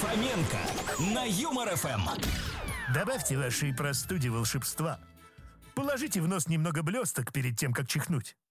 Фоменко на Юмор ФМ. Добавьте вашей простуде волшебства. Положите в нос немного блесток перед тем, как чихнуть.